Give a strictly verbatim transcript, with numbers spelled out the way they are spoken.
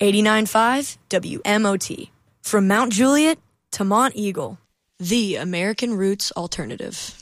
eighty-nine point five W M O T. From Mount Juliet to Mont Eagle, the American Roots Alternative.